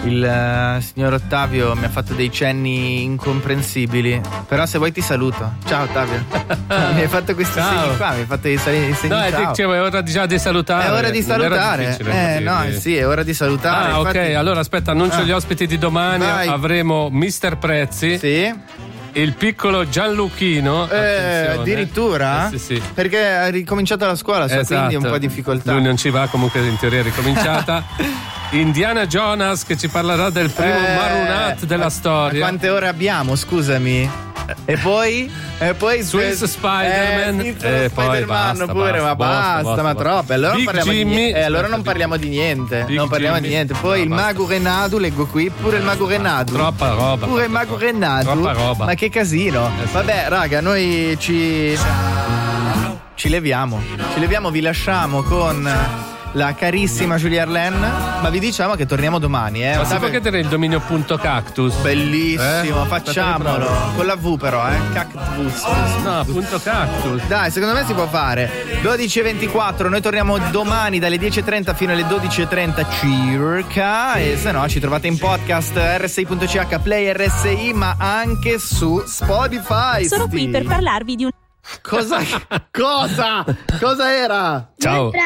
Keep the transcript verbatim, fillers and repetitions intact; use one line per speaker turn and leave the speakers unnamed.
il uh, signor Ottavio mi ha fatto dei cenni incomprensibili. Però se vuoi ti saluto. Ciao Ottavio. Mi hai fatto questi
Ciao.
segni qua, mi hai fatto dei segni, segni
No,
ciao.
dicevo, è ora già di salutare.
È ora di salutare. Eh no,
capire.
sì, è ora di salutare.
Ah,
Infatti...
ok, allora aspetta, annuncio
Ah.
gli ospiti di domani.
Vai.
Avremo mister Prezzi.
Sì.
Il piccolo Gianluchino.
Eh,
attenzione.
addirittura?
Eh, sì, sì.
Perché ha ricominciato la scuola, so,
Esatto.
quindi un po' di difficoltà.
Lui non ci va, comunque in teoria è ricominciata. Indiana Jonas che ci parlerà del primo
Eh,
Marunat della storia.
Quante ore abbiamo, scusami? E poi? E poi
Swiss Spider-Man.
eh,
E
eh,
poi
Spider-Man
basta,
pure,
basta,
ma basta,
basta, basta,
ma
basta.
troppo. Allora non
Big
parliamo di
Jimmy.
niente. Eh, allora non
Aspetta,
parliamo di niente.
Big
non parliamo
Jimmy.
di niente. Poi
No,
il
basta.
Mago Renadu, leggo qui, pure il Mago Renadu.
Troppa roba.
Pure il Mago Renadu.
Troppa roba.
Ma che casino.
Eh, sì.
Vabbè, raga, noi ci ci leviamo. Ci leviamo, vi lasciamo con la carissima Julie Arlen, ma vi diciamo che torniamo domani, eh.
Ma si
Ottavio-
può chiedere il dominio punto cactus?
Bellissimo,
Eh?
facciamolo.
Fate
Con la V però, eh. Cactus.
No, punto cactus.
Dai, secondo me si può fare. dodici e ventiquattro, noi torniamo domani dalle dieci e trenta fino alle dodici e trenta circa. E se no ci trovate in podcast erre sei punto c h, Play R S I, ma anche su Spotify.
Sono qui per parlarvi di un
Cosa? Cosa? Cosa era?
Ciao.